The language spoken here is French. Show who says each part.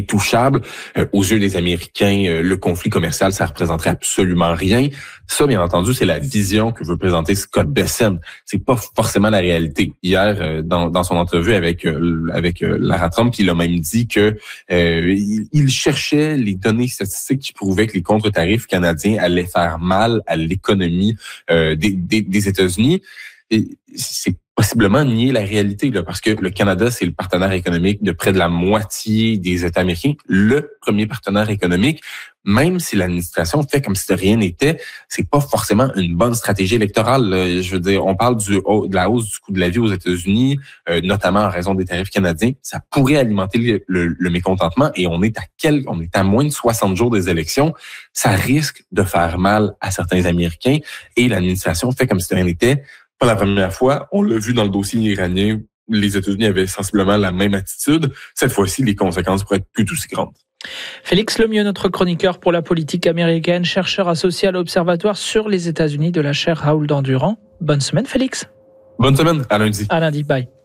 Speaker 1: intouchable. Aux yeux des Américains, le conflit commercial, ça représenterait absolument rien. Ça, bien entendu, c'est la vision que veut présenter Scott Bessent. C'est pas forcément la réalité. Hier, dans son entrevue avec Lara Trump, il a même dit que il cherchait les données statistiques qui prouvaient que les contre-tarifs canadiens allaient faire mal à l'économie des États-Unis. Et c'est possiblement nier la réalité, là, parce que le Canada, c'est le partenaire économique de près de la moitié des États américains, le premier partenaire économique. Même si l'administration fait comme si de rien n'était, c'est pas forcément une bonne stratégie électorale. Là. Je veux dire, on parle de la hausse du coût de la vie aux États-Unis, notamment en raison des tarifs canadiens. Ça pourrait alimenter le mécontentement et on est à moins de 60 jours des élections. Ça risque de faire mal à certains Américains et l'administration fait comme si de rien n'était. Pas la première fois, on l'a vu dans le dossier iranien, les États-Unis avaient sensiblement la même attitude. Cette fois-ci, les conséquences pourraient être tout aussi grandes.
Speaker 2: Félix Lemieux, notre chroniqueur pour la politique américaine, chercheur associé à l'Observatoire sur les États-Unis de la chaire Raoul Dandurand. Bonne semaine, Félix.
Speaker 1: Bonne semaine, à lundi.
Speaker 2: À lundi, bye.